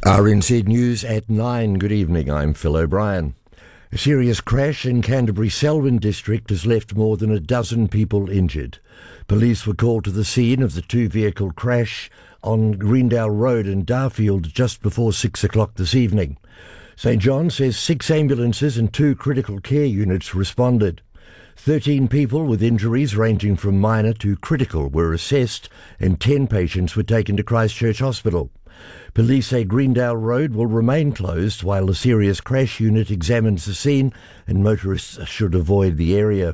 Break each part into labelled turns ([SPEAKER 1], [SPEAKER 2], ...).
[SPEAKER 1] RNZ News at 9. Good evening, I'm Phil O'Brien. A serious crash in Canterbury's Selwyn district has left more than a dozen people injured. Police were called to the scene of the two-vehicle crash on Greendale Road in Darfield just before 6 o'clock this evening. St John says 6 ambulances and 2 critical care units responded. 13 people with injuries ranging from minor to critical were assessed and 10 patients were taken to Christchurch Hospital. Police say Greendale Road will remain closed while the serious crash unit examines the scene and motorists should avoid the area.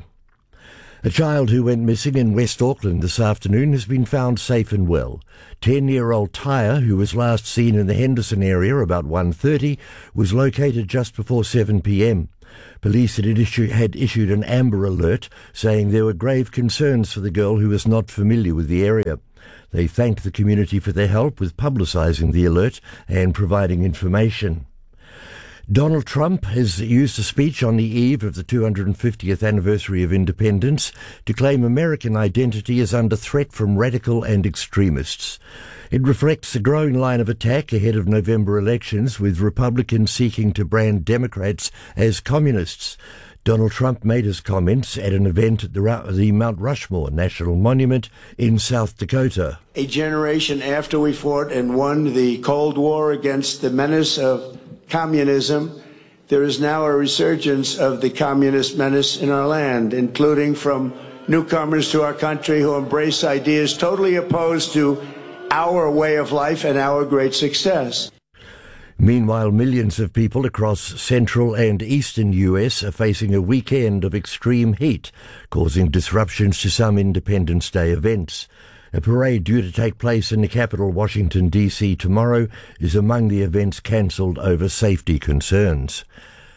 [SPEAKER 1] A child who went missing in West Auckland this afternoon has been found safe and well. 10-year-old Tyre, who was last seen in the Henderson area about 1:30, was located just before 7 p.m. Police had issued an Amber Alert saying there were grave concerns for the girl who was not familiar with the area. They thanked the community for their help with publicising the alert and providing information. Donald Trump has used a speech on the eve of the 250th anniversary of independence to claim American identity is under threat from radical and extremists. It reflects a growing line of attack ahead of November elections, with Republicans seeking to brand Democrats as communists. Donald Trump made his comments at an event at the Mount Rushmore National Monument in South Dakota.
[SPEAKER 2] A generation after we fought and won the Cold War against the menace of communism, there is now a resurgence of the communist menace in our land, including from newcomers to our country who embrace ideas totally opposed to our way of life and our great success.
[SPEAKER 1] Meanwhile, millions of people across central and eastern US are facing a weekend of extreme heat, causing disruptions to some Independence Day events. A parade due to take place in the capital, Washington, D.C. tomorrow is among the events cancelled over safety concerns.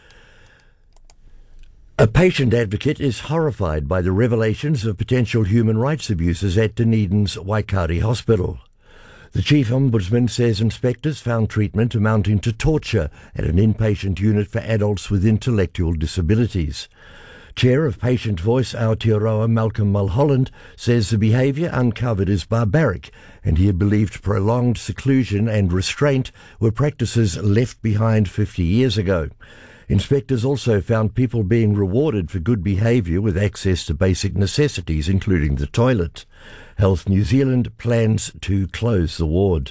[SPEAKER 1] A patient advocate is horrified by the revelations of potential human rights abuses at Dunedin's Waikari Hospital. The Chief Ombudsman says inspectors found treatment amounting to torture at an inpatient unit for adults with intellectual disabilities. Chair of Patient Voice Aotearoa Malcolm Mulholland says the behaviour uncovered is barbaric, and he had believed prolonged seclusion and restraint were practices left behind 50 years ago. Inspectors also found people being rewarded for good behaviour with access to basic necessities, including the toilet. Health New Zealand plans to close the ward.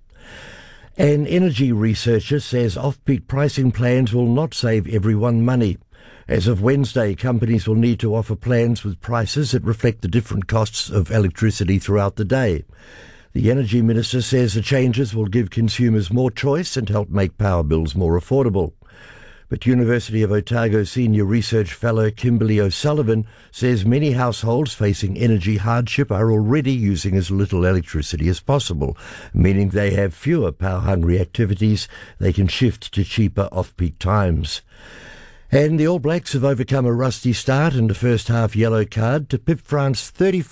[SPEAKER 1] An energy researcher says off-peak pricing plans will not save everyone money. As of Wednesday, companies will need to offer plans with prices that reflect the different costs of electricity throughout the day. The Energy Minister says the changes will give consumers more choice and help make power bills more affordable. But University of Otago Senior Research Fellow Kimberly O'Sullivan says many households facing energy hardship are already using as little electricity as possible, meaning they have fewer power-hungry activities they can shift to cheaper off-peak times. And the All Blacks have overcome a rusty start and a first-half yellow card to pip France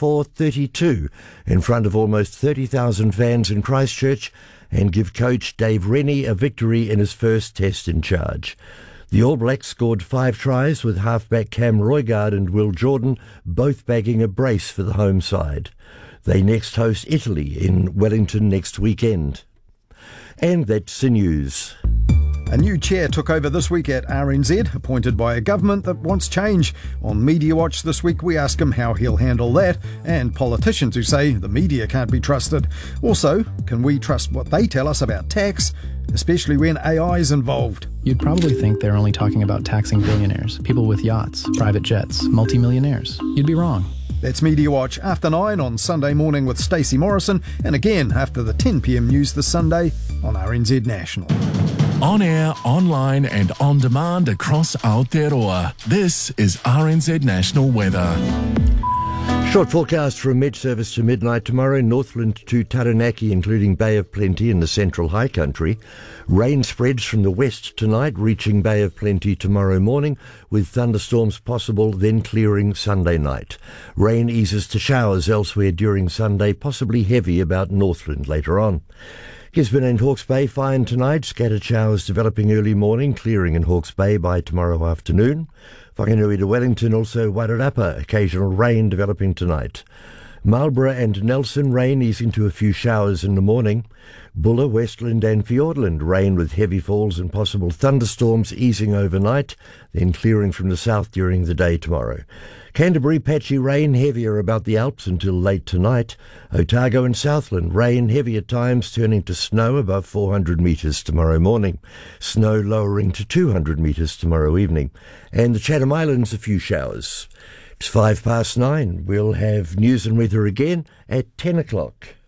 [SPEAKER 1] 34-32 in front of almost 30,000 fans in Christchurch and give coach Dave Rennie a victory in his first test in charge. The All Blacks scored 5 tries with halfback Cam Roigard and Will Jordan both bagging a brace for the home side. They next host Italy in Wellington next weekend. And that's the news.
[SPEAKER 3] A new chair took over this week at RNZ, appointed by a government that wants change. On Media Watch this week, we ask him how he'll handle that, and politicians who say the media can't be trusted. Also, can we trust what they tell us about tax, especially when AI is involved?
[SPEAKER 4] You'd probably think they're only talking about taxing billionaires, people with yachts, private jets, multimillionaires. You'd be wrong.
[SPEAKER 3] That's Media Watch after 9 on Sunday morning with Stacey Morrison, and again after the 10 p.m. news this Sunday on RNZ National.
[SPEAKER 5] On air, online and on demand across Aotearoa. This is RNZ National Weather.
[SPEAKER 1] Short forecast from Met Service to midnight tomorrow, Northland to Taranaki, including Bay of Plenty in the central high country. Rain spreads from the west tonight, reaching Bay of Plenty tomorrow morning, with thunderstorms possible, then clearing Sunday night. Rain eases to showers elsewhere during Sunday, possibly heavy about Northland later on. Gisborne and Hawke's Bay fine tonight, scattered showers developing early morning, clearing in Hawke's Bay by tomorrow afternoon. Whanganui to Wellington, also Wairarapa, occasional rain developing tonight. Marlborough and Nelson, rain easing to a few showers in the morning. Buller, Westland and Fiordland, rain with heavy falls and possible thunderstorms easing overnight, then clearing from the south during the day tomorrow. Canterbury, patchy rain, heavier about the Alps until late tonight. Otago and Southland, rain heavy at times, turning to snow above 400 metres tomorrow morning. Snow lowering to 200 metres tomorrow evening. And the Chatham Islands, a few showers. It's 9:05. We'll have news and weather again at 10 o'clock.